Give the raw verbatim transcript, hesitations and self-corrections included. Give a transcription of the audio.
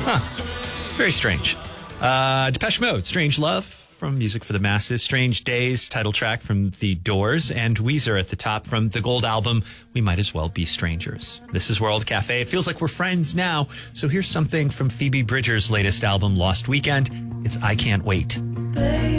Very strange. Uh, Depeche Mode, Strange Love from Music for the Masses. Strange Days, title track from The Doors. And Weezer at the top from the Gold album, We Might As Well Be Strangers. This is World Cafe. It feels like we're friends now. So here's something from Phoebe Bridgers' latest album, Lost Weekend. It's I Can't Wait. Baby.